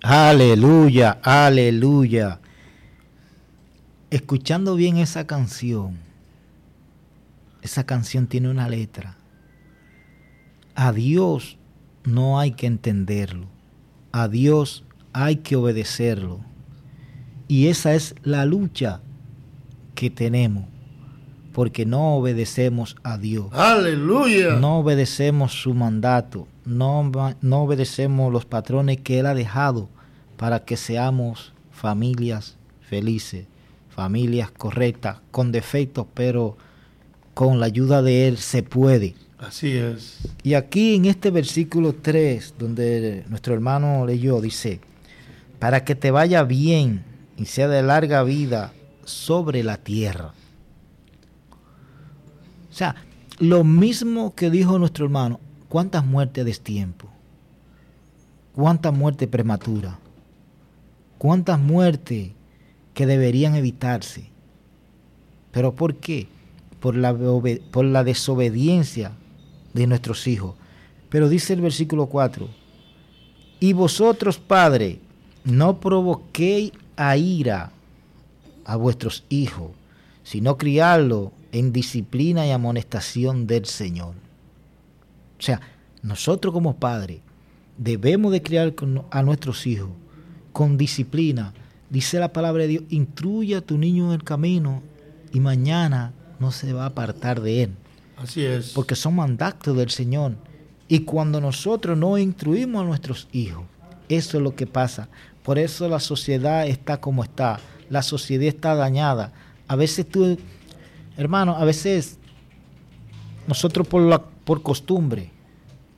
Aleluya, aleluya. Escuchando bien esa canción tiene una letra. A Dios no hay que entenderlo, a Dios hay que obedecerlo. Y esa es la lucha que tenemos, porque no obedecemos a Dios. Aleluya. No obedecemos su mandato, no obedecemos los patrones que Él ha dejado para que seamos familias felices, familias correctas, con defectos, pero con la ayuda de Él se puede. Así es. Y aquí en este versículo 3, donde nuestro hermano leyó, dice, para que te vaya bien y sea de larga vida sobre la tierra. O sea, lo mismo que dijo nuestro hermano, ¿cuántas muertes a destiempo? ¿Cuántas muertes prematuras? ¿Cuántas muertes que deberían evitarse? ¿Pero por qué? Por la desobediencia de nuestros hijos. Pero dice el versículo 4, y vosotros, padres, no provoquéis a ira a vuestros hijos, sino criarlo en disciplina y amonestación del Señor. O sea, nosotros como padres debemos de criar a nuestros hijos con disciplina. Dice la palabra de Dios, instruye a tu niño en el camino y mañana no se va a apartar de él. Así es. Porque son mandatos del Señor. Y cuando nosotros no instruimos a nuestros hijos, eso es lo que pasa. Por eso la sociedad está como está. La sociedad está dañada. A veces tú, hermano, a veces nosotros por costumbre